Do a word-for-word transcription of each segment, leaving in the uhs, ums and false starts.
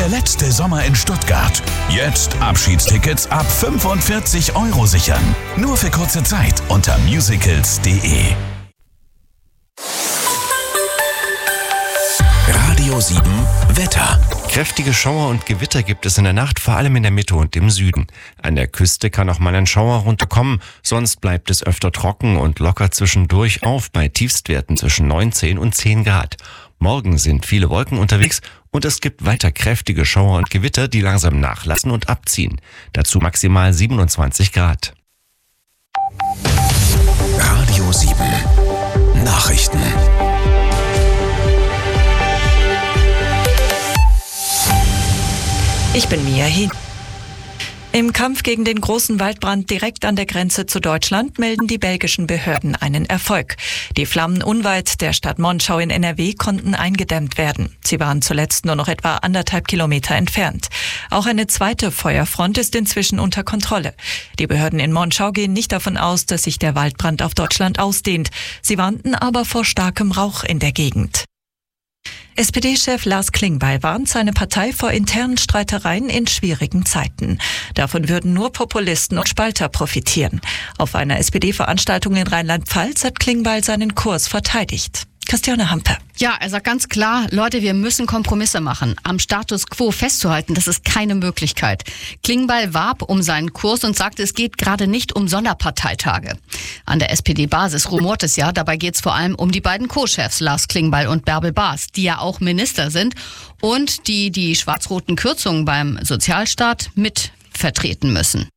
Der letzte Sommer in Stuttgart. Jetzt Abschiedstickets ab fünfundvierzig Euro sichern. Nur für kurze Zeit unter musicals punkt de. Radio sieben Wetter. Kräftige Schauer und Gewitter gibt es in der Nacht, vor allem in der Mitte und im Süden. An der Küste kann auch mal ein Schauer runterkommen, sonst bleibt es öfter trocken und lockert zwischendurch auf bei Tiefstwerten zwischen neunzehn und zehn Grad. Morgen sind viele Wolken unterwegs und es gibt weiter kräftige Schauer und Gewitter, die langsam nachlassen und abziehen. Dazu maximal siebenundzwanzig Grad. Radio sieben Nachrichten. Ich bin Mia Hin. Im Kampf gegen den großen Waldbrand direkt an der Grenze zu Deutschland melden die belgischen Behörden einen Erfolg. Die Flammen unweit der Stadt Monschau in N R W konnten eingedämmt werden. Sie waren zuletzt nur noch etwa anderthalb Kilometer entfernt. Auch eine zweite Feuerfront ist inzwischen unter Kontrolle. Die Behörden in Monschau gehen nicht davon aus, dass sich der Waldbrand auf Deutschland ausdehnt. Sie warnten aber vor starkem Rauch in der Gegend. S P D-Chef Lars Klingbeil warnt seine Partei vor internen Streitereien in schwierigen Zeiten. Davon würden nur Populisten und Spalter profitieren. Auf einer S P D-Veranstaltung in Rheinland-Pfalz hat Klingbeil seinen Kurs verteidigt. Christiane Hampe. Ja, er sagt ganz klar, Leute, wir müssen Kompromisse machen. Am Status quo festzuhalten, das ist keine Möglichkeit. Klingbeil warb um seinen Kurs und sagte, es geht gerade nicht um Sonderparteitage. An der S P D-Basis rumort es ja, dabei geht es vor allem um die beiden Co-Chefs, Lars Klingbeil und Bärbel Baas, die ja auch Minister sind und die die schwarz-roten Kürzungen beim Sozialstaat mit vertreten müssen.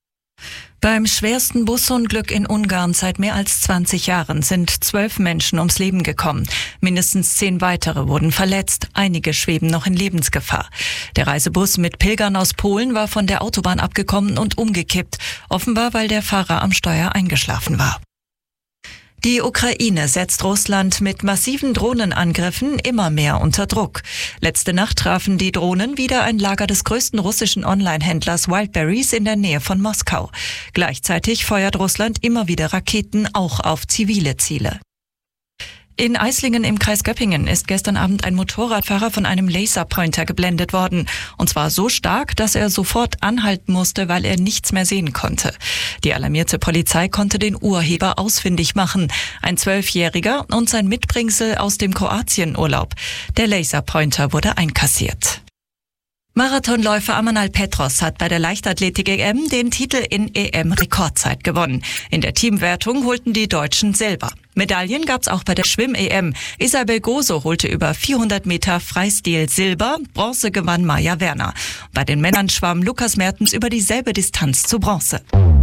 Beim schwersten Busunglück in Ungarn seit mehr als zwanzig Jahren sind zwölf Menschen ums Leben gekommen. Mindestens zehn weitere wurden verletzt. Einige schweben noch in Lebensgefahr. Der Reisebus mit Pilgern aus Polen war von der Autobahn abgekommen und umgekippt. Offenbar, weil der Fahrer am Steuer eingeschlafen war. Die Ukraine setzt Russland mit massiven Drohnenangriffen immer mehr unter Druck. Letzte Nacht trafen die Drohnen wieder ein Lager des größten russischen Online-Händlers Wildberries in der Nähe von Moskau. Gleichzeitig feuert Russland immer wieder Raketen auch auf zivile Ziele. In Eislingen im Kreis Göppingen ist gestern Abend ein Motorradfahrer von einem Laserpointer geblendet worden. Und zwar so stark, dass er sofort anhalten musste, weil er nichts mehr sehen konnte. Die alarmierte Polizei konnte den Urheber ausfindig machen. Ein Zwölfjähriger und sein Mitbringsel aus dem Kroatienurlaub. Der Laserpointer wurde einkassiert. Marathonläufer Amanal Petros hat bei der Leichtathletik-E M den Titel in E M-Rekordzeit gewonnen. In der Teamwertung holten die Deutschen Silber. Medaillen gab's auch bei der Schwimm-E M. Isabel Goso holte über vierhundert Meter Freistil Silber, Bronze gewann Maja Werner. Bei den Männern schwamm Lukas Mertens über dieselbe Distanz zu Bronze.